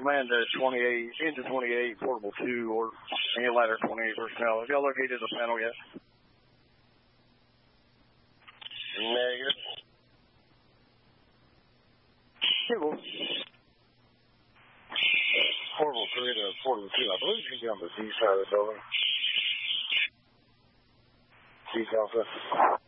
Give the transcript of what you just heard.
command to 28, engine 28, portable 2, or any ladder 28 personnel. Have y'all located the panel yet? Negative. Civil. Portable 3 to portable 2. I believe he's on the D side of the building. D, Delta.